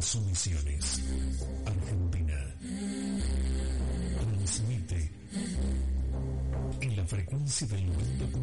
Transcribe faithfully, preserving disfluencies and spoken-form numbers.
Paso Misiones, Argentina. Transmite en la frecuencia del noventa.